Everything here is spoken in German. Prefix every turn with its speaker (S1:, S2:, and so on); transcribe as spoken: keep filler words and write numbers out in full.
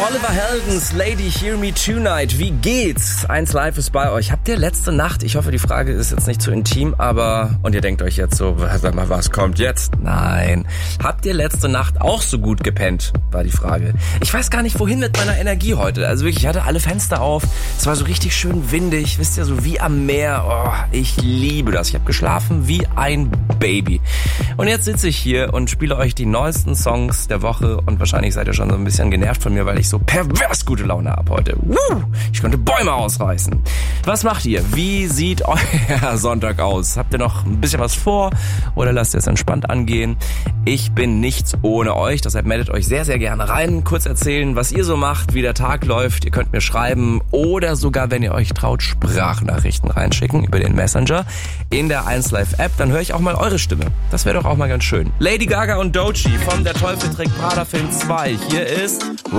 S1: Oliver Heldens, Lady Hear Me Tonight. Wie geht's? Eins Live ist bei euch. Habt ihr letzte Nacht, ich hoffe, die Frage ist jetzt nicht zu intim, aber, und ihr denkt euch jetzt so, sag mal, was kommt jetzt? Nein. Habt ihr letzte Nacht auch so gut gepennt? War die Frage. Ich weiß gar nicht, wohin mit meiner Energie heute. Also wirklich, ich hatte alle Fenster auf. Es war so richtig schön windig. Wisst ihr, so wie am Meer. Oh, ich liebe das. Ich habe geschlafen wie ein Baby. Und jetzt sitze ich hier und spiele euch die neuesten Songs der Woche. Und wahrscheinlich seid ihr schon so ein bisschen genervt von mir, weil ich so pervers gute Laune habe heute. Woo! Ich konnte Bäume ausreißen. Was macht ihr? Wie sieht euer Sonntag aus? Habt ihr noch ein bisschen was vor oder lasst ihr es entspannt angehen? Ich bin nichts ohne euch, deshalb meldet euch sehr, sehr gerne rein. Kurz erzählen, was ihr so macht, wie der Tag läuft. Ihr könnt mir schreiben oder sogar, wenn ihr euch traut, Sprachnachrichten reinschicken über den Messenger in der eins Live App. Dann höre ich auch mal eure Stimme. Das wäre doch auch mal ganz schön. Lady Gaga und Doechii von Der Teufel trägt Prada Film zwei. Hier ist